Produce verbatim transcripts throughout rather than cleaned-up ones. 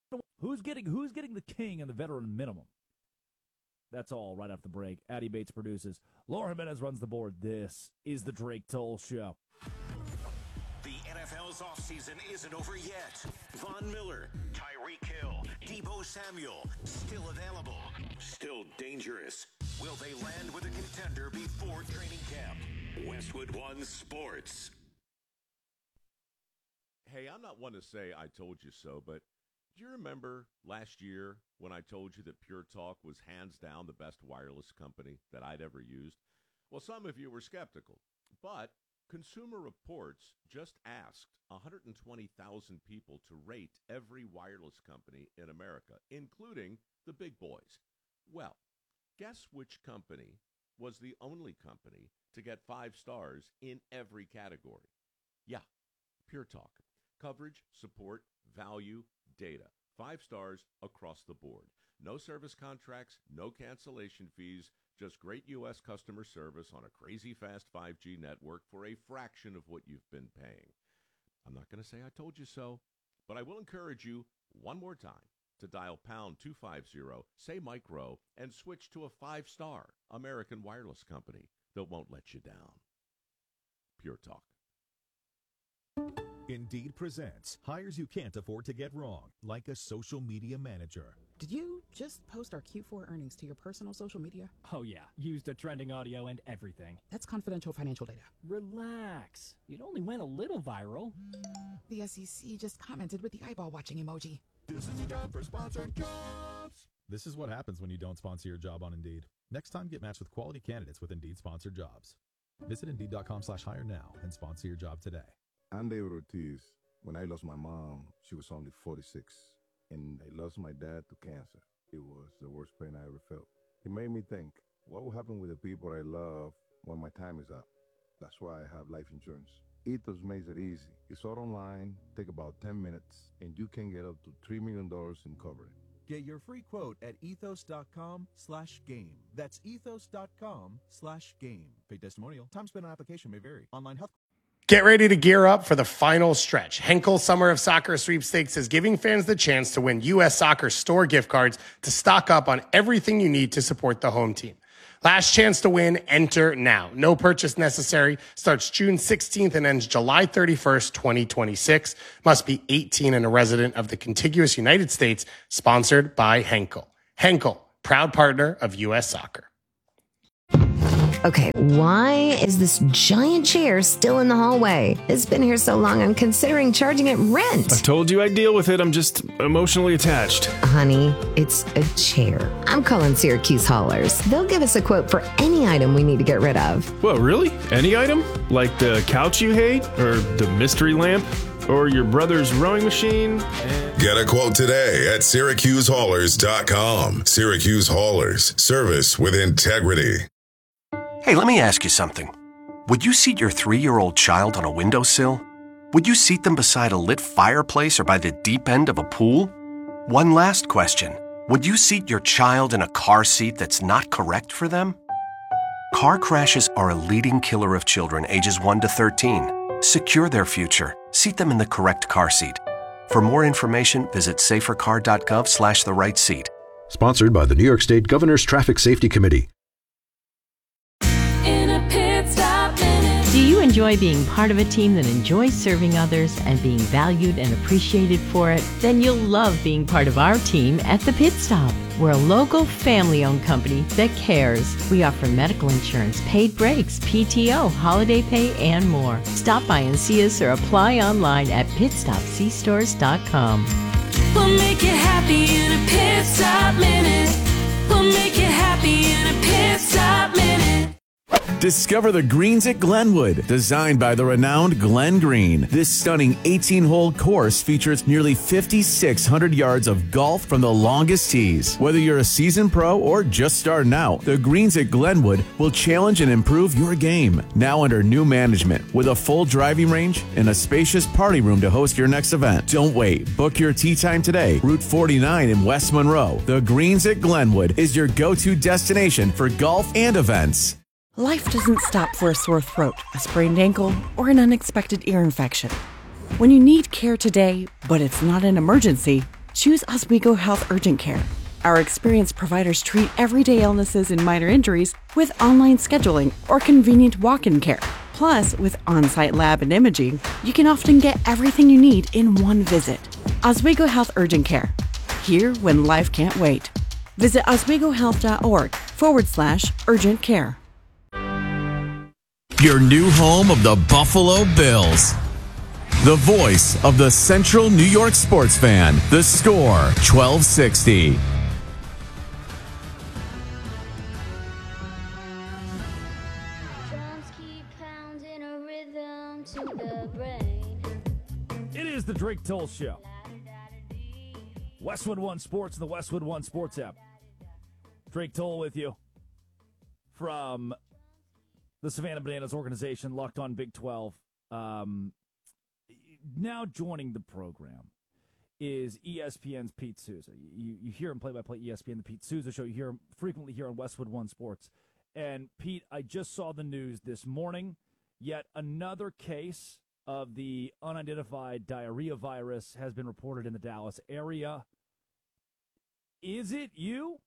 Who's getting who's getting the king and the veteran minimum? That's all right after the break. Addy Bates produces. Laura Jimenez runs the board. This is the Drake Toll Show. The N F L's offseason isn't over yet. Von Miller, Tyreek Hill, Deebo Samuel, still available, still dangerous. Will they land with a contender before training camp? Westwood One Sports. Hey, I'm not one to say I told you so, but do you remember last year when I told you that Pure Talk was hands down the best wireless company that I'd ever used? Well, some of you were skeptical, but Consumer Reports just asked one hundred twenty thousand people to rate every wireless company in America, including the big boys. Well, guess which company was the only company to get five stars in every category? Yeah, Pure Talk. Coverage, support, value, data. Five stars across the board. No service contracts, no cancellation fees, just great U S customer service on a crazy fast five G network for a fraction of what you've been paying. I'm not going to say I told you so, but I will encourage you one more time to dial pound two fifty, say Mike Rowe, and switch to a five-star American wireless company that won't let you down. Pure Talk. Indeed presents hires you can't afford to get wrong, like a social media manager. Did you just post our Q four earnings to your personal social media? Oh, yeah. Used the trending audio and everything. That's confidential financial data. Relax. It only went a little viral. The S E C just commented with the eyeball watching emoji. This is a job for sponsored jobs. This is what happens when you don't sponsor your job on Indeed. Next time, get matched with quality candidates with Indeed sponsored jobs. Visit Indeed.com slash hire now and sponsor your job today. I'm David Ortiz. When I lost my mom, she was only forty-six. And I lost my dad to cancer. It was the worst pain I ever felt. It made me think, what will happen with the people I love when my time is up? That's why I have life insurance. Ethos makes it easy. It's all online, take about ten minutes, and you can get up to three million dollars in coverage. Get your free quote at ethos.com slash game. That's ethos.com slash game. Paid testimonial. Time spent on application may vary. Online health. Get ready to gear up for the final stretch. Henkel Summer of Soccer Sweepstakes is giving fans the chance to win U S Soccer store gift cards to stock up on everything you need to support the home team. Last chance to win, enter now. No purchase necessary. Starts June sixteenth and ends July thirty-first, twenty twenty-six. Must be eighteen and a resident of the contiguous United States. Sponsored by Henkel. Henkel, proud partner of U S Soccer. Okay, why is this giant chair still in the hallway? It's been here so long, I'm considering charging it rent. I told you I'd deal with it. I'm just emotionally attached. Honey, it's a chair. I'm calling Syracuse Haulers. They'll give us a quote for any item we need to get rid of. Whoa, really? Any item? Like the couch you hate? Or the mystery lamp? Or your brother's rowing machine? Get a quote today at Syracuse Haulers dot com. Syracuse Haulers. Service with integrity. Hey, let me ask you something. Would you seat your three-year-old child on a windowsill? Would you seat them beside a lit fireplace or by the deep end of a pool? One last question. Would you seat your child in a car seat that's not correct for them? Car crashes are a leading killer of children ages one to thirteen. Secure their future. Seat them in the correct car seat. For more information, visit safercar.gov slash the right seat. Sponsored by the New York State Governor's Traffic Safety Committee. Do you enjoy being part of a team that enjoys serving others and being valued and appreciated for it? Then you'll love being part of our team at The Pit Stop. We're a local family-owned company that cares. We offer medical insurance, paid breaks, P T O, holiday pay, and more. Stop by and see us or apply online at pit stop c stores dot com. We'll make you happy in a Pit Stop Minute. We'll make you happy in a Pit Stop Minute. Discover the greens at Glenwood, designed by the renowned Glenn Green. This stunning eighteen-hole course features nearly fifty-six hundred yards of golf from the longest tees. Whether you're a seasoned pro or just starting out, the greens at Glenwood will challenge and improve your game. Now under new management, with a full driving range and a spacious party room to host your next event. Don't wait. Book your tee time today. Route forty-nine in West Monroe. The greens at Glenwood is your go-to destination for golf and events. Life doesn't stop for a sore throat, a sprained ankle, or an unexpected ear infection. When you need care today, but it's not an emergency, choose Oswego Health Urgent Care. Our experienced providers treat everyday illnesses and minor injuries with online scheduling or convenient walk-in care. Plus, with on-site lab and imaging, you can often get everything you need in one visit. Oswego Health Urgent Care. Here when life can't wait. Visit oswegohealth.org forward slash urgent care. Your new home of the Buffalo Bills. The voice of the Central New York sports fan. The Score, twelve sixty. It is the Drake Toll Show. Westwood One Sports and the Westwood One Sports app. Drake Toll with you from the Savannah Bananas organization, Locked On Big twelve. Um, now joining the program is E S P N's Pete Souza. You, you hear him play-by-play E S P N, the Pete Souza Show. You hear him frequently here on Westwood One Sports. And, Pete, I just saw the news this morning. Yet another case of the unidentified diarrhea virus has been reported in the Dallas area. Is it you?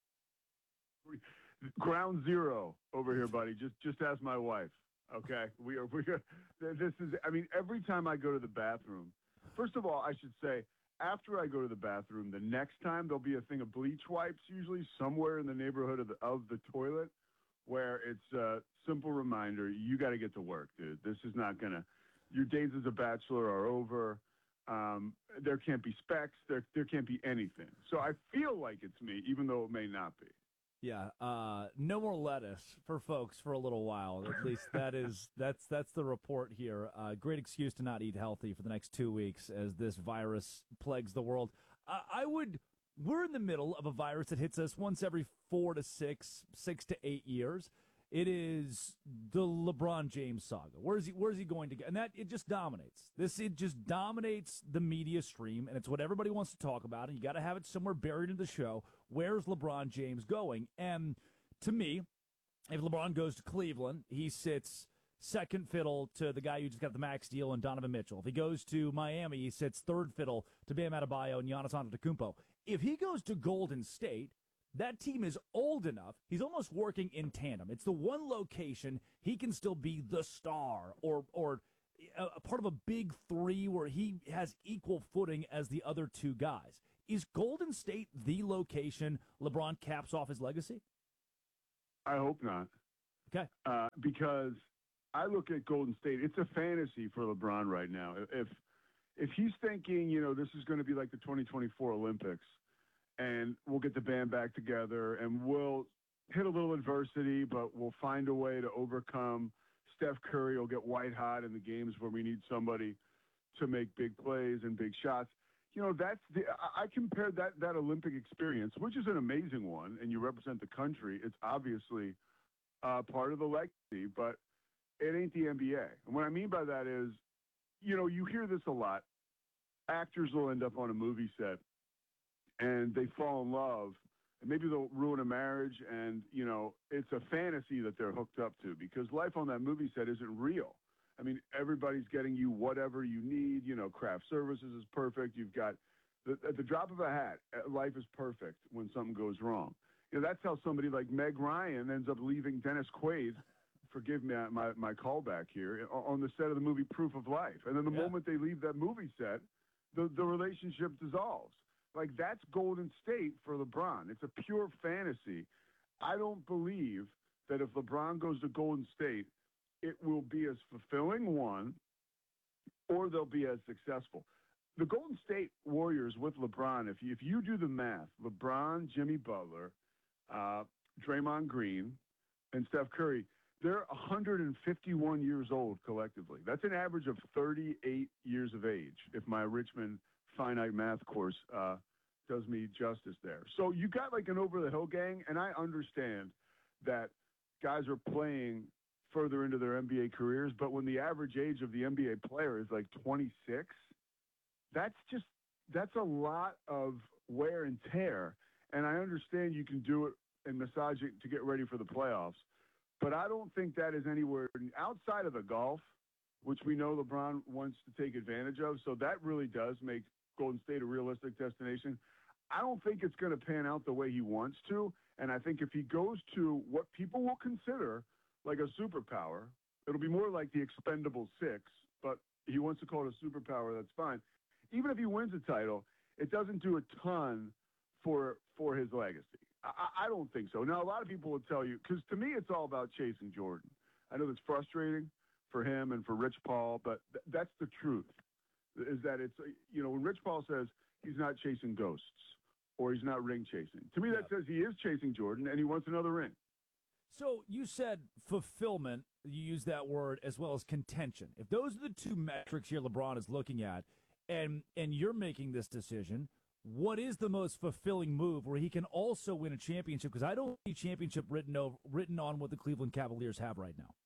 Ground zero over here, buddy. Just just ask my wife. Okay, we are. We are. This is. I mean, every time I go to the bathroom, first of all, I should say, after I go to the bathroom, the next time there'll be a thing of bleach wipes, usually somewhere in the neighborhood of the of the toilet, where it's a simple reminder: you got to get to work, dude. This is not gonna. Your days as a bachelor are over. Um, there can't be specks. There there can't be anything. So I feel like it's me, even though it may not be. Yeah, uh, no more lettuce for folks for a little while. At least that is that's that's the report here. Uh, great excuse to not eat healthy for the next two weeks as this virus plagues the world. Uh, I would. We're in the middle of a virus that hits us once every four to six, six to eight years. It is the LeBron James saga. Where is he? Where is he going to go? And that it just dominates. This it just dominates the media stream, and it's what everybody wants to talk about. And you got to have it somewhere buried in the show. Where's LeBron James going? And to me, if LeBron goes to Cleveland, he sits second fiddle to the guy who just got the max deal and Donovan Mitchell. If he goes to Miami, he sits third fiddle to Bam Adebayo and Giannis Antetokounmpo. If he goes to Golden State, that team is old enough. He's almost working in tandem. It's the one location he can still be the star or or a, a part of a big three where he has equal footing as the other two guys. Is Golden State the location LeBron caps off his legacy? I hope not. Okay. Uh, because I look at Golden State, it's a fantasy for LeBron right now. If if he's thinking, you know, this is going to be like the twenty twenty-four Olympics, and we'll get the band back together, and we'll hit a little adversity, but we'll find a way to overcome. Steph Curry will get white hot in the games where we need somebody to make big plays and big shots. You know, that's the I compared that that Olympic experience, which is an amazing one, and you represent the country. It's obviously uh, part of the legacy, but it ain't the N B A. And what I mean by that is, you know, you hear this a lot. Actors will end up on a movie set, and they fall in love, and maybe they'll ruin a marriage, and, you know, it's a fantasy that they're hooked up to because life on that movie set isn't real. I mean, everybody's getting you whatever you need. You know, craft services is perfect. You've got, the, at the drop of a hat, life is perfect when something goes wrong. You know, that's how somebody like Meg Ryan ends up leaving Dennis Quaid, forgive me my, my callback here, on the set of the movie Proof of Life. And then the yeah. moment they leave that movie set, the, the relationship dissolves. Like, that's Golden State for LeBron. It's a pure fantasy. I don't believe that if LeBron goes to Golden State, it will be as fulfilling, one, or they'll be as successful. The Golden State Warriors with LeBron, if you, if you do the math, LeBron, Jimmy Butler, uh, Draymond Green, and Steph Curry, they're one hundred fifty-one years old collectively. That's an average of thirty-eight years of age, if my Richmond finite math course uh, does me justice there. So you got like an over-the-hill gang, and I understand that guys are playing further into their N B A careers, but when the average age of the N B A player is like twenty-six, that's just, that's a lot of wear and tear. And I understand you can do it and massage it to get ready for the playoffs, but I don't think that is anywhere outside of the golf, which we know LeBron wants to take advantage of. So that really does make Golden State a realistic destination? I don't think it's going to pan out the way he wants to. And I think if he goes to what people will consider like a superpower, it'll be more like the Expendable Six, but he wants to call it a superpower, that's fine. Even if he wins a title, it doesn't do a ton for for his legacy. I, I don't think so. Now, a lot of people will tell you, because to me, it's all about chasing Jordan. I know that's frustrating for him and for Rich Paul, but th- that's the truth, is that it's, you know, when Rich Paul says he's not chasing ghosts or he's not ring chasing, to me, that says he is chasing Jordan and he wants another ring. So you said fulfillment, you use that word, as well as contention. If those are the two metrics here LeBron is looking at, and and you're making this decision, what is the most fulfilling move where he can also win a championship? Because I don't see championship written over, written on what the Cleveland Cavaliers have right now.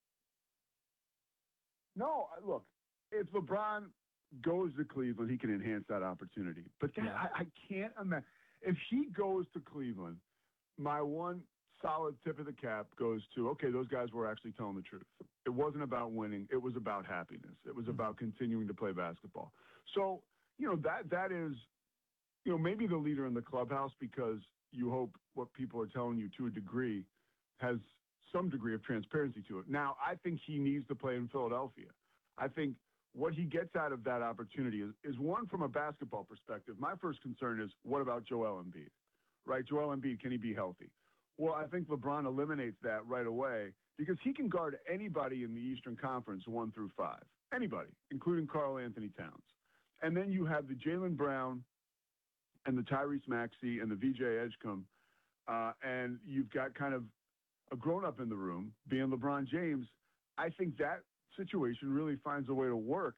No, look, if LeBron goes to Cleveland, he can enhance that opportunity. But that, Yeah. I, I can't imagine. If he goes to Cleveland, my one solid tip of the cap goes to, okay, those guys were actually telling the truth. It wasn't about winning. It was about happiness. It was about continuing to play basketball. So, you know, that that is, you know, maybe the leader in the clubhouse, because you hope what people are telling you to a degree has some degree of transparency to it. Now, I think he needs to play in Philadelphia. I think what he gets out of that opportunity is, is one, from a basketball perspective. My first concern is, what about Joel Embiid, right? Joel Embiid, can he be healthy? Well, I think LeBron eliminates that right away because he can guard anybody in the Eastern Conference one through five, anybody, including Karl Anthony Towns. And then you have the Jaylen Brown and the Tyrese Maxey and the V J Edgecombe, uh, and you've got kind of a grown-up in the room, being LeBron James. I think that situation really finds a way to work.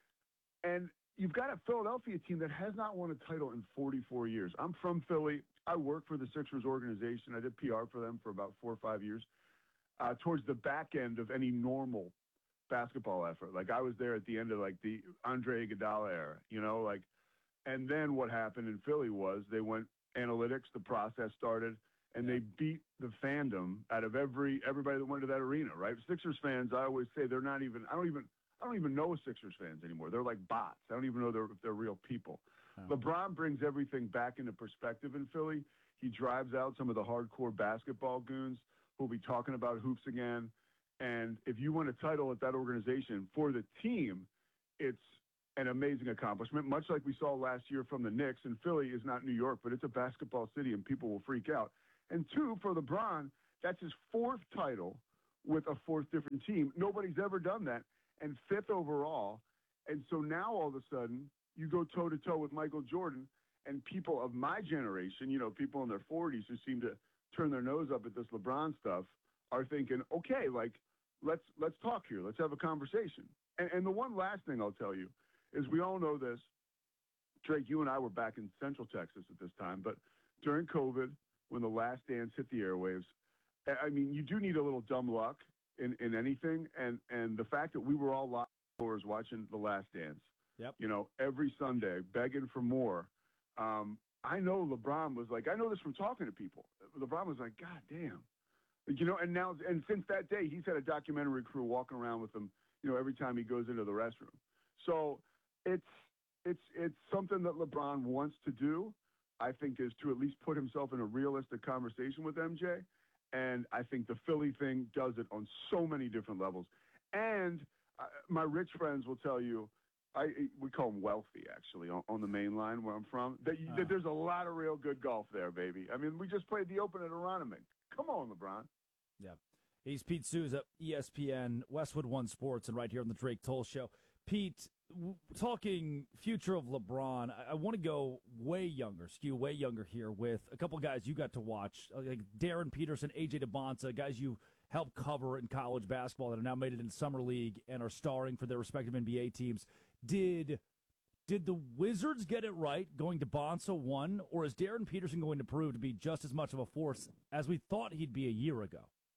And you've got a Philadelphia team that has not won a title in forty-four years. I'm from Philly. I work for the Sixers organization. I did P R for them for about four or five years, uh, towards the back end of any normal basketball effort. Like, I was there at the end of, like, the Andre Iguodala era, you know, like, and then what happened in Philly was they went analytics, the process started, and they beat the fandom out of every everybody that went to that arena, right? Sixers fans, I always say, they're not even, I don't even, I don't even know Sixers fans anymore. They're like bots. I don't even know they're, if they're real people. Oh. LeBron brings everything back into perspective in Philly. He drives out some of the hardcore basketball goons who'll be talking about hoops again. And if you win a title at that organization for the team, it's an amazing accomplishment, much like we saw last year from the Knicks. And Philly is not New York, but it's a basketball city and people will freak out. And two, for LeBron, that's his fourth title with a fourth different team. Nobody's ever done that. And fifth overall. And so now all of a sudden you go toe-to-toe with Michael Jordan, and people of my generation, you know, people in their forties who seem to turn their nose up at this LeBron stuff, are thinking, okay, like, let's let's talk here. Let's have a conversation. And, and the one last thing I'll tell you is, we all know this. Drake, you and I were back in Central Texas at this time, but during COVID, when The Last Dance hit the airwaves, I mean, you do need a little dumb luck in, in anything. And, and the fact that we were all live doors watching The Last Dance, yep. you know, every Sunday, begging for more. Um, I know LeBron was like, I know this from talking to people. LeBron was like, God damn. You know, and now, and since that day, he's had a documentary crew walking around with him, you know, every time he goes into the restroom. So it's, it's, it's something that LeBron wants to do. I think, is to at least put himself in a realistic conversation with M J. And I think the Philly thing does it on so many different levels. And uh, my rich friends will tell you, I we call them wealthy, actually, on, on the main line where I'm from, that, you, Uh. that there's a lot of real good golf there, baby. I mean, we just played the Open at Aronimink. Come on, LeBron. Yeah. He's Pete Souza, E S P N, Westwood One Sports, and right here on the Drake Toll Show. Pete, w- talking future of LeBron, I, I want to go way younger, skew way younger here with a couple guys you got to watch, like Darren Peterson, A J DeBonta, guys you helped cover in college basketball that have now made it in Summer League and are starring for their respective N B A teams. Did did the Wizards get it right going to Bonsa one, or is Darren Peterson going to prove to be just as much of a force as we thought he'd be a year ago?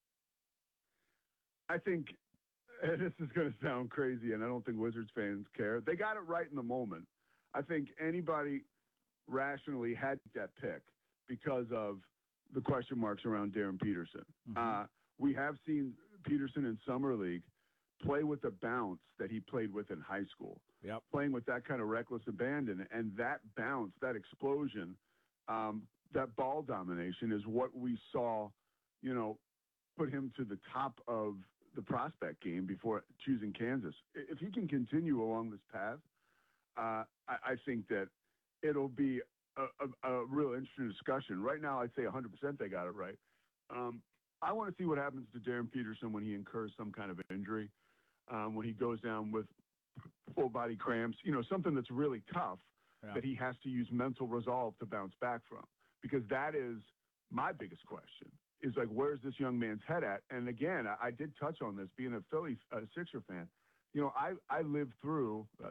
I think uh, this is going to sound crazy, and I don't think Wizards fans care. They got it right in the moment. I think anybody rationally had that pick because of the question marks around Darren Peterson. Mm-hmm. Uh, we have seen Peterson in Summer League play with the bounce that he played with in high school. yep. playing with that kind of reckless abandon. And that bounce, that explosion, um, that ball domination is what we saw, you know, put him to the top of the prospect game before choosing Kansas. If he can continue along this path, uh, I, I think that it'll be a, a, a real interesting discussion. Right now, I'd say one hundred percent they got it right. Um, I want to see what happens to Darren Peterson when he incurs some kind of injury, um, when he goes down with full body cramps, you know, something that's really tough yeah. that he has to use mental resolve to bounce back from. Because that is my biggest question, is like, where's this young man's head at? And again, I, I did touch on this, being a Philly uh, Sixer fan. You know, I, I lived through uh,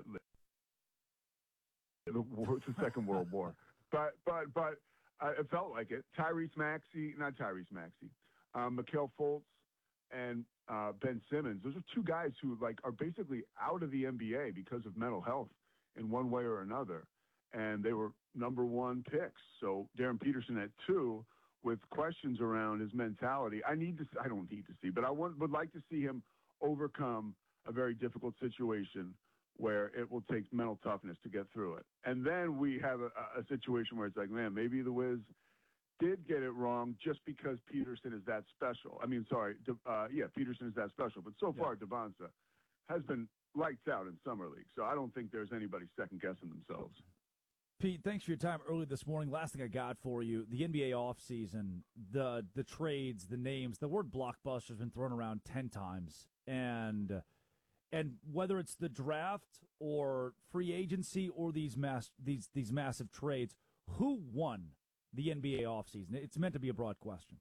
the, the Second World War. But, but, but uh, it felt like it. Tyrese Maxey, not Tyrese Maxey, um, Markelle Fultz, and uh, Ben Simmons. Those are two guys who like are basically out of the N B A because of mental health in one way or another. And they were number one picks. So Darren Peterson at two, with questions around his mentality. I need to, I don't need to see, but I want, would like to see him overcome a very difficult situation where it will take mental toughness to get through it. And then we have a, a situation where it's like, man, maybe the Wiz did get it wrong just because Peterson is that special. I mean, sorry, uh, yeah, Peterson is that special. But so far, yeah. Devonta has been lights out in Summer League. So I don't think there's anybody second-guessing themselves. Pete, thanks for your time early this morning. Last thing I got for you, the N B A offseason, the the trades, the names, the word blockbuster has been thrown around ten times. And and whether it's the draft or free agency or these mass these these massive trades, who won the N B A offseason? It's meant to be a broad question.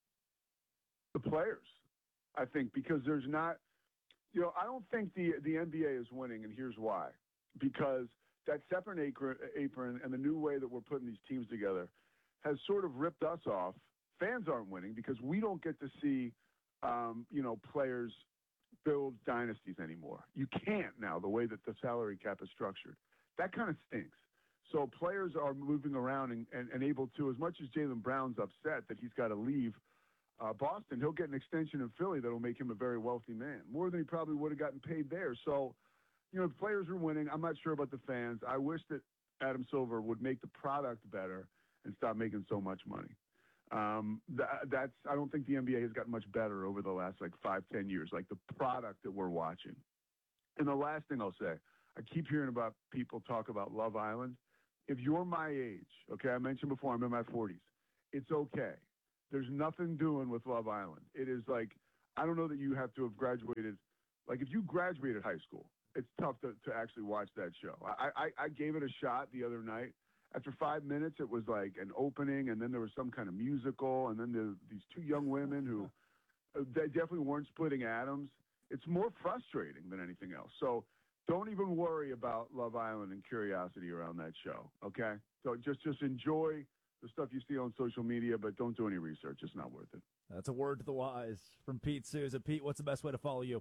The players, I think, because there's not, you know, I don't think the, the N B A is winning, and here's why. Because that separate apron and the new way that we're putting these teams together has sort of ripped us off. Fans aren't winning because we don't get to see, um, you know, players build dynasties anymore. You can't now, the way that the salary cap is structured. That kind of stinks. So players are moving around and, and, and able to, as much as Jaylen Brown's upset that he's got to leave uh, Boston, he'll get an extension in Philly that'll make him a very wealthy man, more than he probably would have gotten paid there. So, you know, the players are winning. I'm not sure about the fans. I wish that Adam Silver would make the product better and stop making so much money. Um, that, that's, I don't think the N B A has gotten much better over the last like five, ten years, like the product that we're watching. And the last thing I'll say, I keep hearing about people talk about Love Island. If you're my age, okay, I mentioned before, I'm in my forties. It's okay. There's nothing doing with Love Island. It is like, I don't know that you have to have graduated. Like if you graduated high school, it's tough to, to actually watch that show. I, I, I gave it a shot the other night. After five minutes, it was like an opening, and then there was some kind of musical, and then the, these two young women who they definitely weren't splitting atoms. It's more frustrating than anything else. So don't even worry about Love Island and curiosity around that show, okay? So just, just enjoy the stuff you see on social media, but don't do any research. It's not worth it. That's a word to the wise from Pete Souza. Pete, what's the best way to follow you?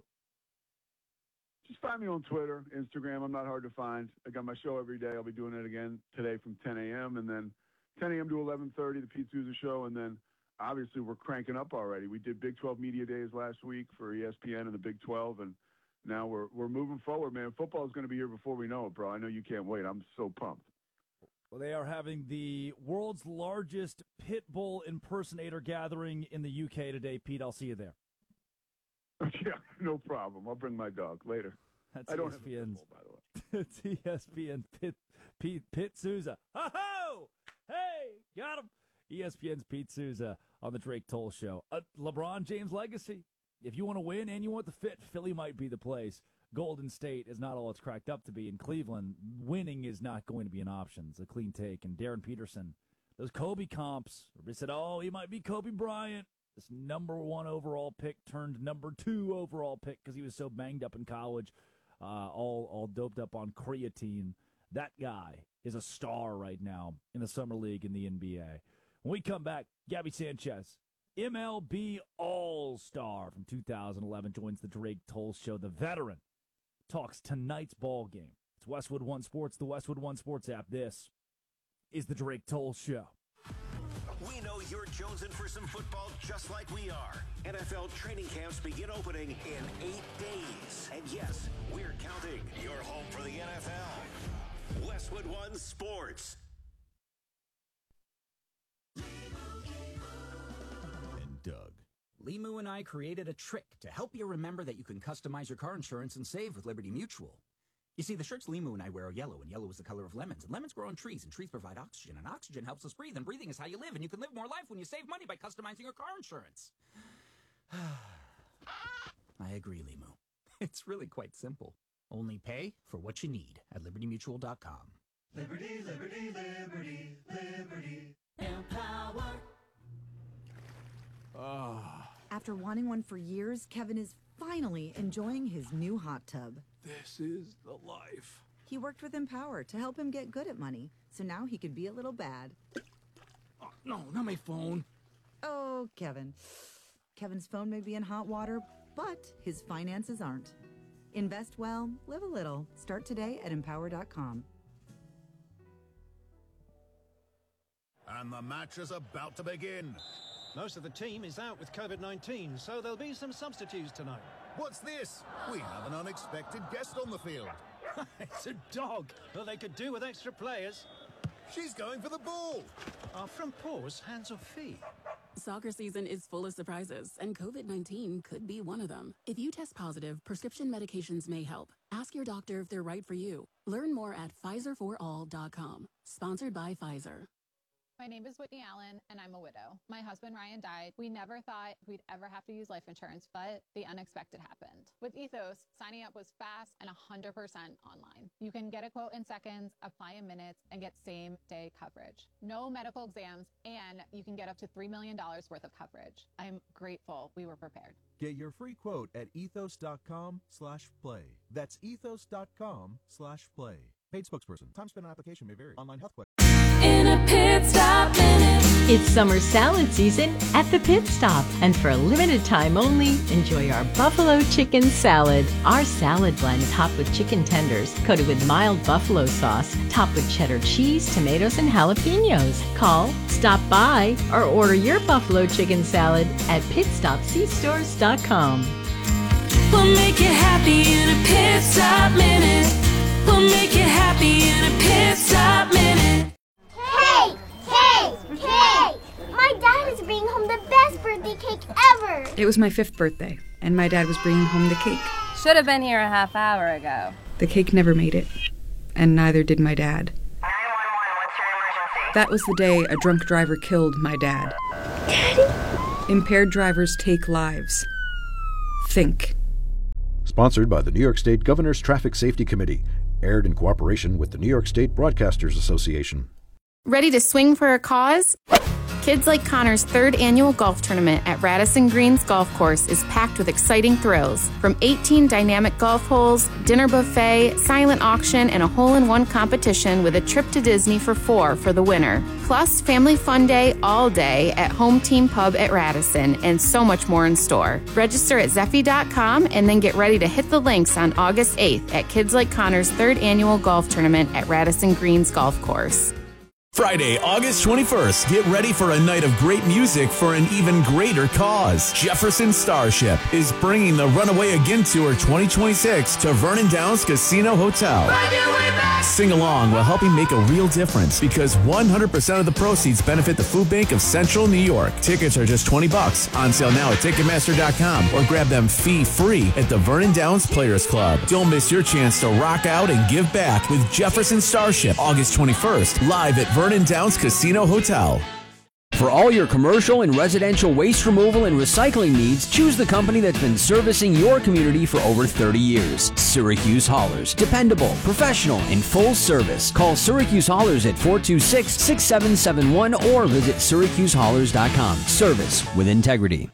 Just find me on Twitter, Instagram. I'm not hard to find. I got my show every day. I'll be doing it again today from ten a.m. and then ten a.m. to eleven thirty, the Pete Souza Show. And then, obviously, we're cranking up already. We did Big twelve Media Days last week for E S P N and the Big twelve, and now we're we're moving forward, man. Football is going to be here before we know it, bro. I know you can't wait. I'm so pumped. Well, they are having the world's largest pit bull impersonator gathering in the U K today, Pete. I'll see you there. Yeah, no problem. I'll bring my dog later. That's I don't E S P N's. have a football, by the way. It's E S P N Pete, Pete, Pete Souza. Ho-ho! Hey, got him. E S P N's Pete Souza on the Drake Toll Show. Uh, LeBron James legacy. If you want to win and you want the fit, Philly might be the place. Golden State is not all it's cracked up to be. In Cleveland, winning is not going to be an option. It's a clean take. And Darren Peterson, those Kobe comps, everybody said, oh, he might be Kobe Bryant. This number one overall pick turned number two overall pick because he was so banged up in college, uh, all all doped up on creatine. That guy is a star right now in the Summer League in the N B A. When we come back, Gabby Sanchez, M L B All-Star from two thousand eleven, joins the Drake Toll Show. The veteran talks tonight's ball game. It's Westwood One Sports, the Westwood One Sports app. This is the Drake Toll Show. We know you're jonesing for some football just like we are. N F L training camps begin opening in eight days. And yes, we're counting. You're home for the N F L. Westwood One Sports. And Doug. Limu and I created a trick to help you remember that you can customize your car insurance and save with Liberty Mutual. You see, the shirts Limu and I wear are yellow, and yellow is the color of lemons, and lemons grow on trees, and trees provide oxygen, and oxygen helps us breathe, and breathing is how you live, and you can live more life when you save money by customizing your car insurance. I agree, Limu. It's really quite simple. Only pay for what you need at liberty mutual dot com. Liberty, liberty, liberty, liberty. Empower. Oh. After wanting one for years, Kevin is finally enjoying his new hot tub. This is the life. He worked with Empower to help him get good at money, so now he could be a little bad. Oh, no, not my phone. Oh, Kevin. Kevin's phone may be in hot water, but his finances aren't. Invest well, live a little. Start today at empower dot com. And the match is about to begin. Most of the team is out with COVID nineteen, so there'll be some substitutes tonight. What's this? We have an unexpected guest on the field. It's a dog, but they could do with extra players. She's going for the ball. Are front paws hands or feet? Soccer season is full of surprises, and COVID nineteen could be one of them. If you test positive, prescription medications may help. Ask your doctor if they're right for you. Learn more at Pfizer for all dot com. Sponsored by Pfizer. My name is Whitney Allen, and I'm a widow. My husband, Ryan, died. We never thought we'd ever have to use life insurance, but the unexpected happened. With Ethos, signing up was fast and one hundred percent online. You can get a quote in seconds, apply in minutes, and get same-day coverage. No medical exams, and you can get up to three million dollars worth of coverage. I'm grateful we were prepared. Get your free quote at ethos dot com slash play. That's ethos dot com slash play. Paid spokesperson. Time spent on application may vary. Online health questions. In a pit stop minute. It's summer salad season at the Pit Stop. And for a limited time only, enjoy our buffalo chicken salad. Our salad blend topped with chicken tenders, coated with mild buffalo sauce, topped with cheddar cheese, tomatoes, and jalapenos. Call, stop by, or order your buffalo chicken salad at pit stop c stores dot com. We'll make you happy in a pit stop minute. We'll make you happy in a pit stop minute. Hey! Hey! Hey! My dad is bringing home the best birthday cake ever! It was my fifth birthday, and my dad was bringing home the cake. Should have been here a half hour ago. The cake never made it, and neither did my dad. nine one one, what's your emergency? That was the day a drunk driver killed my dad. Daddy? Impaired drivers take lives. Think. Sponsored by the New York State Governor's Traffic Safety Committee. Aired in cooperation with the New York State Broadcasters Association. Ready to swing for a cause? Kids Like Connor's third annual golf tournament at Radisson Greens Golf Course is packed with exciting thrills. From eighteen dynamic golf holes, dinner buffet, silent auction, and a hole-in-one competition with a trip to Disney for four for the winner. Plus, family fun day all day at Home Team Pub at Radisson, and so much more in store. Register at zeffy dot com and then get ready to hit the links on August eighth at Kids Like Connor's third annual golf tournament at Radisson Greens Golf Course. Friday, August twenty-first, get ready for a night of great music for an even greater cause. Jefferson Starship is bringing the Runaway Again Tour twenty twenty-six to Vernon Downs Casino Hotel. Sing along while helping make a real difference because one hundred percent of the proceeds benefit the Food Bank of Central New York. Tickets are just twenty bucks. On sale now at Ticketmaster dot com or grab them fee-free at the Vernon Downs Players Club. Don't miss your chance to rock out and give back with Jefferson Starship, August twenty-first, live at Vernon Downs Casino Hotel. For all your commercial and residential waste removal and recycling needs, choose the company that's been servicing your community for over thirty years. Syracuse Haulers. Dependable, professional, and full service. Call Syracuse Haulers at four two six, six seven seven one or visit syracuse haulers dot com. Service with integrity.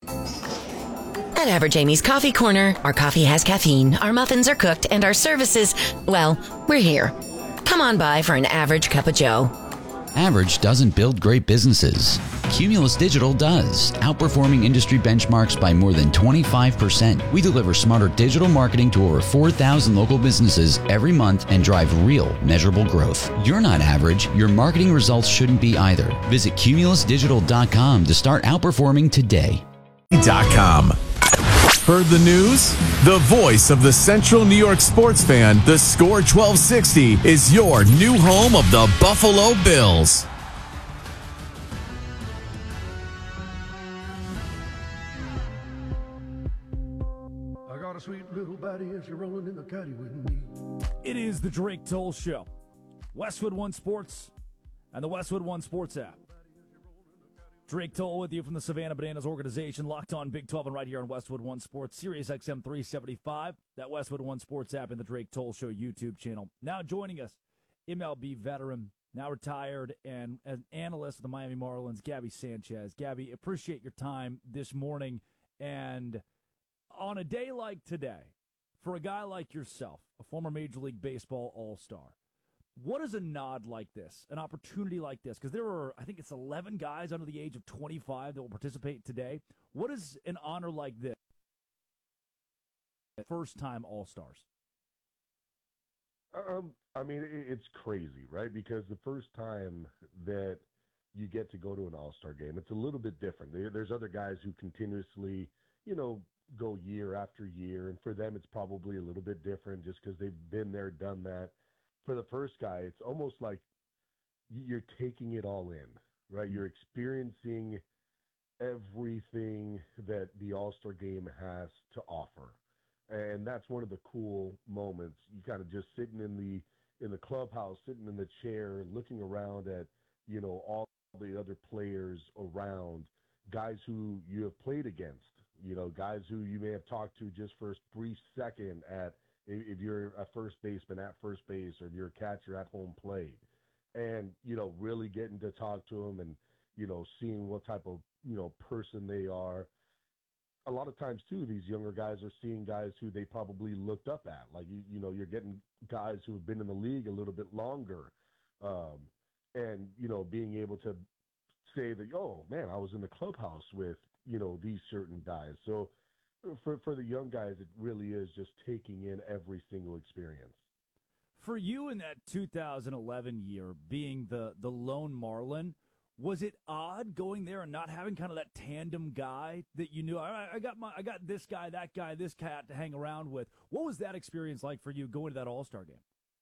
At Average Amy's Coffee Corner, our coffee has caffeine, our muffins are cooked, and our services, well, we're here. Come on by for an average cup of joe. Average doesn't build great businesses. Cumulus Digital does, outperforming industry benchmarks by more than twenty-five percent. We deliver smarter digital marketing to over four thousand local businesses every month and drive real, measurable growth. You're not average. Your marketing results shouldn't be either. Visit cumulus digital dot com to start outperforming today. .com. Heard the news? The voice of the Central New York sports fan, the Score twelve sixty, is your new home of the Buffalo Bills. I got a sweet little body as you're rolling in the caddy with me. It is the Drake Toll Show. Westwood One Sports and the Westwood One Sports app. Drake Toll with you from the Savannah Bananas organization, locked on Big twelve and right here on Westwood One Sports, Sirius X M three seventy-five, that Westwood One Sports app, and the Drake Toll Show YouTube channel. Now joining us, M L B veteran, now retired, and an analyst of the Miami Marlins, Gabby Sanchez. Gabby, appreciate your time this morning. And on a day like today, for a guy like yourself, a former Major League Baseball All-Star, what is a nod like this, an opportunity like this? Because there are, I think it's eleven guys under the age of twenty-five that will participate today. What is an honor like this? First-time All-Stars. Um, I mean, it, it's crazy, right? Because the first time that you get to go to an All-Star game, it's a little bit different. There, there's other guys who continuously, you know, go year after year, and for them it's probably a little bit different just because they've been there, done that. For the first guy, it's almost like you're taking it all in, right? You're experiencing everything that the All-Star game has to offer. And that's one of the cool moments. You kind of just sitting in the in the clubhouse, sitting in the chair, looking around at, you know, all the other players around, guys who you have played against, you know, guys who you may have talked to just for a brief second at, if you're a first baseman at first base, or if you're a catcher at home plate, and, you know, really getting to talk to them and, you know, seeing what type of, you know, person they are. A lot of times, too, these younger guys are seeing guys who they probably looked up at. Like, you, you know, you're getting guys who have been in the league a little bit longer. Um, and, you know, being able to say that, oh, man, I was in the clubhouse with, you know, these certain guys. So, For for the young guys, it really is just taking in every single experience. For you in that two thousand eleven year, being the, the lone Marlin, was it odd going there and not having kind of that tandem guy that you knew? All right, I got my I got this guy, that guy, this cat to hang around with. What was that experience like for you going to that All-Star game?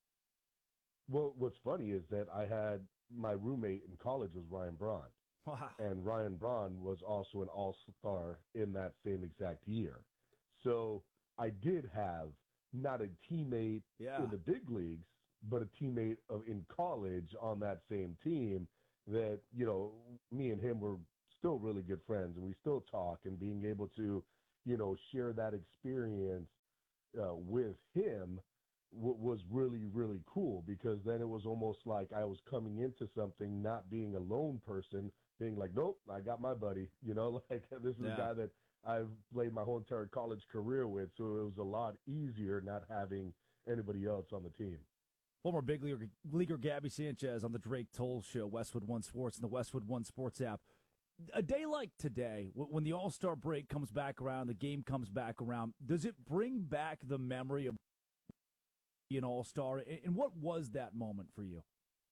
Well, what's funny is that I had my roommate in college was Ryan Braun. Wow. And Ryan Braun was also an all-star in that same exact year. So I did have not a teammate yeah. in the big leagues, but a teammate of, in college on that same team that, you know, me and him were still really good friends, and we still talk, and being able to, you know, share that experience uh, with him w- was really, really cool, because then it was almost like I was coming into something not being a lone person, being like, nope, I got my buddy, you know, like this is yeah. a guy that I've played my whole entire college career with, so it was a lot easier not having anybody else on the team. Former big leaguer, leaguer Gabby Sanchez on the Drake Toll Show, Westwood One Sports, and the Westwood One Sports app. A day like today, when the All-Star break comes back around, the game comes back around, does it bring back the memory of being an All-Star? And what was that moment for you?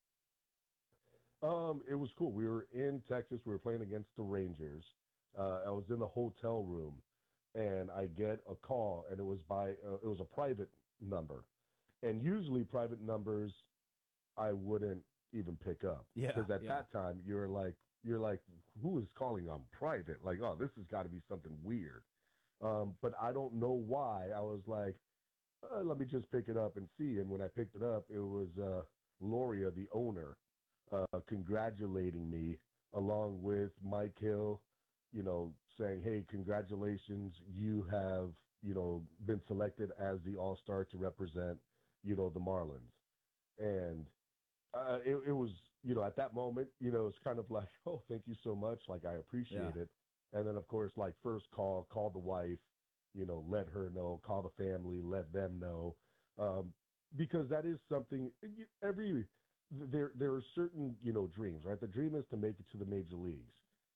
Um, it was cool. We were in Texas. We were playing against the Rangers. Uh, I was in the hotel room, and I get a call, and it was by uh, it was a private number. And usually private numbers I wouldn't even pick up. Yeah. Because at yeah. that time you're like you're like, who is calling on private? Like, oh, this has got to be something weird. Um, but I don't know why. I was like, uh, let me just pick it up and see. And when I picked it up, it was uh, Loria, the owner, uh, congratulating me, along with Mike Hill, you know, saying, hey, congratulations, you have, you know, been selected as the All-Star to represent, you know, the Marlins. And uh, it, it was, you know, at that moment, you know, it's kind of like, oh, thank you so much. Like, I appreciate Yeah. it. And then, of course, like, first call, call the wife, you know, let her know, call the family, let them know. Um, because that is something, every, there, there are certain, you know, dreams, right? The dream is to make it to the major leagues.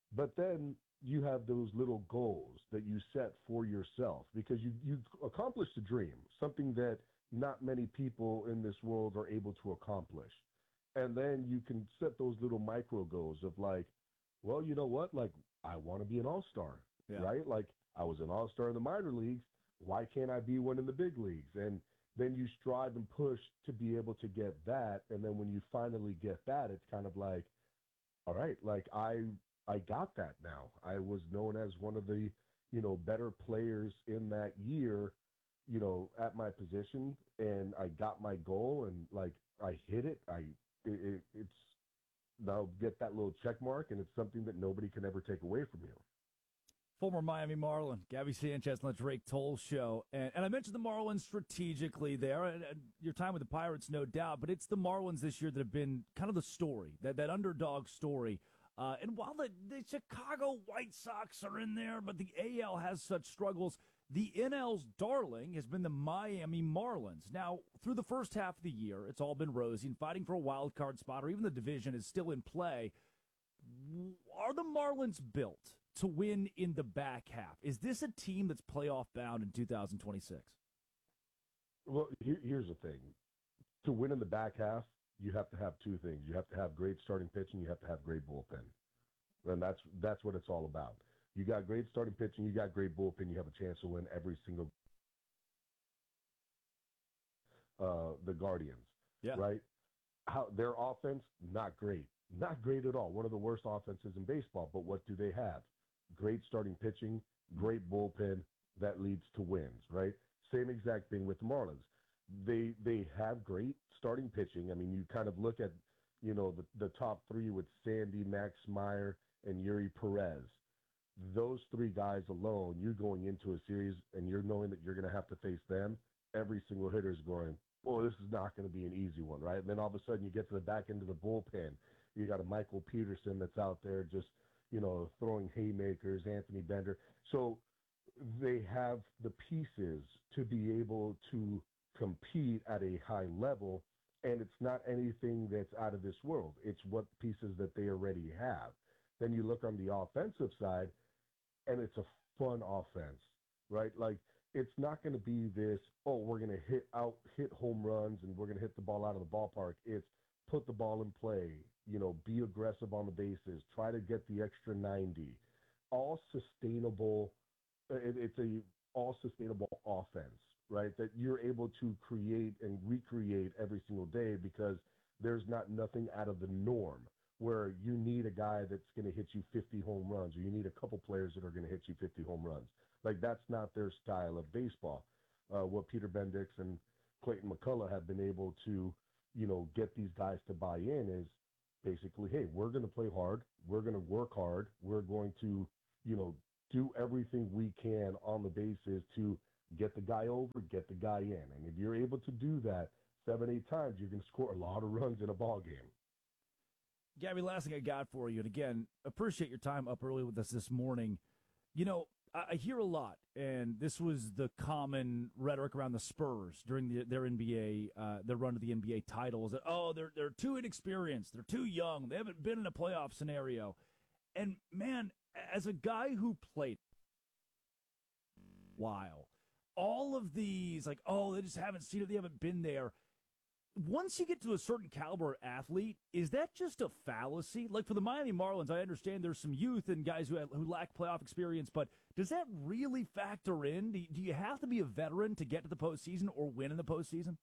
But then you have those little goals that you set for yourself because you you accomplished a dream, something that not many people in this world are able to accomplish. And then you can set those little micro goals of like, well, you know what? Like, I want to be an all-star, Yeah. right? Like, I was an all-star in the minor leagues. Why can't I be one in the big leagues? And then you strive and push to be able to get that. And then when you finally get that, it's kind of like, all right, like I I got that now. I was known as one of the, you know, better players in that year, you know, at my position, and I got my goal, and like I hit it. I it, it, it's now get that little check mark, and it's something that nobody can ever take away from you. Former Miami Marlin, Gabby Sanchez on the Drake Toll Show. And, and I mentioned the Marlins strategically there, and, and your time with the Pirates, no doubt, but it's the Marlins this year that have been kind of the story, that, that underdog story. Uh, and while the, the Chicago White Sox are in there, but the A L has such struggles, the N L's darling has been the Miami Marlins. Now, through the first half of the year, it's all been rosy, and fighting for a wild card spot or even the division is still in play. Are the Marlins built to win in the back half? Is this a team that's playoff bound in two thousand twenty-six? Well, here, here's the thing. To win in the back half, you have to have two things. You have to have great starting pitching. You have to have great bullpen. And that's that's what it's all about. You got great starting pitching. You got great bullpen. You have a chance to win every single uh, the Guardians, yeah. right? How their offense, not great. Not great at all. One of the worst offenses in baseball. But what do they have? Great starting pitching, great bullpen that leads to wins, right? Same exact thing with the Marlins. They they have great starting pitching. I mean, you kind of look at, you know, the, the top three with Sandy, Max Meyer, and Yuri Perez. Those three guys alone, you're going into a series and you're knowing that you're going to have to face them. Every single hitter is going, oh, this is not going to be an easy one, right? And then all of a sudden you get to the back end of the bullpen. You got a Michael Peterson that's out there just, you know, throwing haymakers, Anthony Bender. So they have the pieces to be able to compete at a high level, and it's not anything that's out of this world. It's what pieces that they already have. Then you look on the offensive side, and it's a fun offense, right? Like, it's not going to be this, oh, we're going to hit out, hit home runs, and we're going to hit the ball out of the ballpark. It's put the ball in play, you know, be aggressive on the bases, try to get the extra ninety. All sustainable, it, it's a all sustainable offense, right? That you're able to create and recreate every single day because there's not nothing out of the norm where you need a guy that's going to hit you fifty home runs, or you need a couple players that are going to hit you fifty home runs. Like, that's not their style of baseball. Uh, what Peter Bendix and Clayton McCullough have been able to, you know, get these guys to buy in is basically, hey, we're going to play hard. We're going to work hard. We're going to, you know, do everything we can on the bases to get the guy over, get the guy in. And if you're able to do that seven, eight times, you can score a lot of runs in a ball game. Gabby, last thing I got for you, and again, appreciate your time up early with us this morning. You know, I, I hear a lot, and this was the common rhetoric around the Spurs during the, their N B A, uh, their run to the N B A titles, that, oh, they're they're too inexperienced, they're too young, they haven't been in a playoff scenario. And, man, as a guy who played while, all of these, like, oh, they just haven't seen it, they haven't been there. Once you get to a certain caliber athlete, is that just a fallacy? Like for the Miami Marlins, I understand there's some youth and guys who have, who lack playoff experience, but does that really factor in? Do you, do you have to be a veteran to get to the postseason or win in the postseason?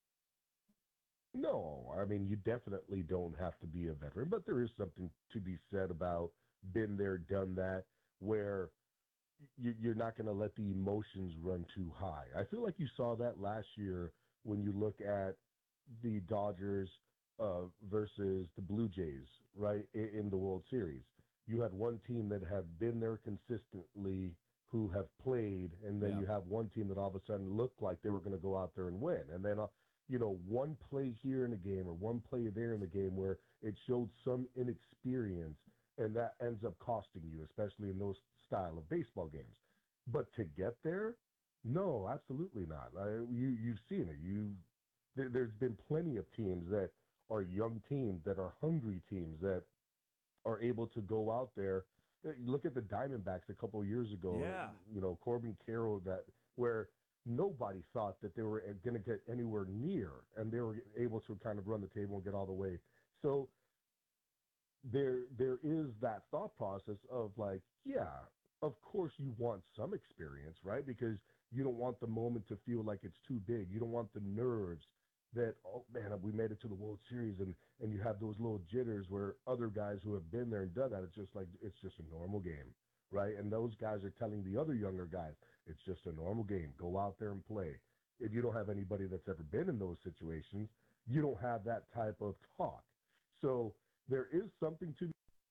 No, I mean, you definitely don't have to be a veteran, but there is something to be said about been there, done that, where you, you're not going to let the emotions run too high. I feel like you saw that last year when you look at the Dodgers uh, versus the Blue Jays, right, in, in the World Series. You had one team that had been there consistently who have played, and then Yeah. you have one team that all of a sudden looked like they were going to go out there and win. And then, uh, you know, one play here in the game or one play there in the game where it showed some inexperience, and that ends up costing you, especially in those style of baseball games. But to get there, no, absolutely not. I, you, you've seen it. You there, there's been plenty of teams that are young teams, that are hungry teams, that are able to go out there Look at the Diamondbacks a couple of years ago. Yeah. You know, Corbin Carroll, that where nobody thought that they were going to get anywhere near, and they were able to kind of run the table and get all the way. So there, there is that thought process of like, yeah, of course you want some experience, right? Because you don't want the moment to feel like it's too big. You don't want the nerves that, oh man, we made it to the World Series, and, and you have those little jitters where other guys who have been there and done that, it's just like, it's just a normal game, right? And those guys are telling the other younger guys, it's just a normal game. Go out there and play. If you don't have anybody that's ever been in those situations, you don't have that type of talk. So there is something to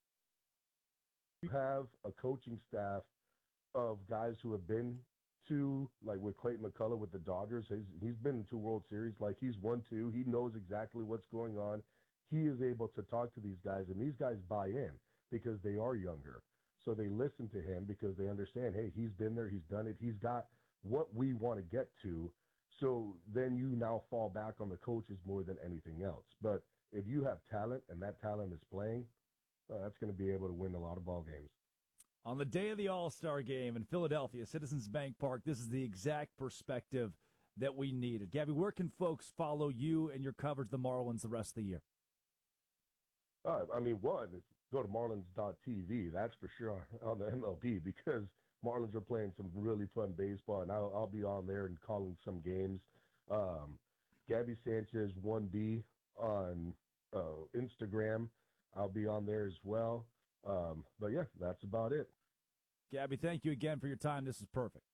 have a coaching staff of guys who have been to, like with Clayton McCullough with the Dodgers, he's, he's been in two World Series, like he's won two. He knows exactly what's going on. He is able to talk to these guys, and these guys buy in because they are younger. So they listen to him because they understand, hey, he's been there, he's done it, he's got what we want to get to. So then you now fall back on the coaches more than anything else. But if you have talent and that talent is playing, uh, that's going to be able to win a lot of ball games. On the day of the All-Star game in Philadelphia, Citizens Bank Park, this is the exact perspective that we needed. Gabby, where can folks follow you and your coverage of the Marlins the rest of the year? Uh, I mean, one, go to marlins dot t v. That's for sure on the M L B, because Marlins are playing some really fun baseball, and I'll, I'll be on there and calling some games. Um, Gabby Sanchez one B on uh, Instagram. I'll be on there as well. Um, but, yeah, that's about it. Gabby, thank you again for your time. This is perfect.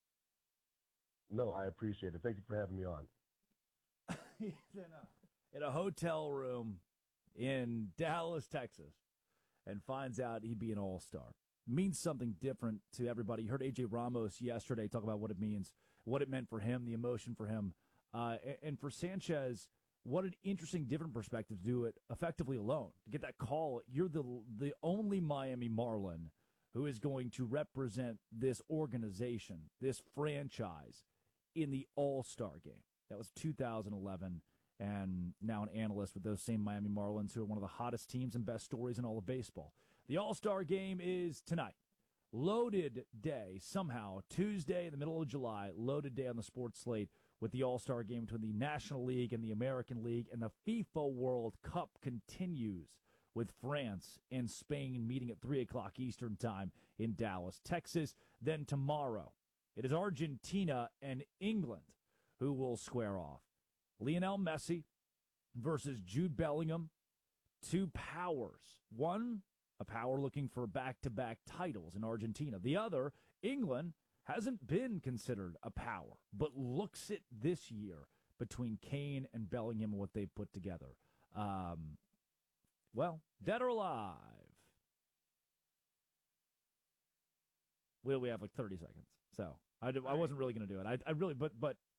No, I appreciate it. Thank you for having me on. He's in a, in a hotel room in Dallas, Texas, and finds out he'd be an all-star. Means something different to everybody. You heard A J Ramos yesterday talk about what it means, what it meant for him, the emotion for him. Uh, and, and for Sanchez, what an interesting, different perspective to do it effectively alone. To get that call, you're the the only Miami Marlin who is going to represent this organization, this franchise, in the All-Star game. That was two thousand eleven, and now an analyst with those same Miami Marlins, who are one of the hottest teams and best stories in all of baseball. The All-Star game is tonight. Loaded day, somehow, Tuesday in the middle of July, loaded day on the sports slate with the All-Star game between the National League and the American League, and the FIFA World Cup continues with France and Spain meeting at three o'clock Eastern time in Dallas, Texas. Then tomorrow, it is Argentina and England who will square off. Lionel Messi versus Jude Bellingham, two powers. One, a power looking for back-to-back titles in Argentina. The other, England, hasn't been considered a power, but looks it this year between Kane and Bellingham and what they've put together. Um, well, dead or alive? We we have like thirty seconds, so I, I wasn't really going to do it. I, I really, but but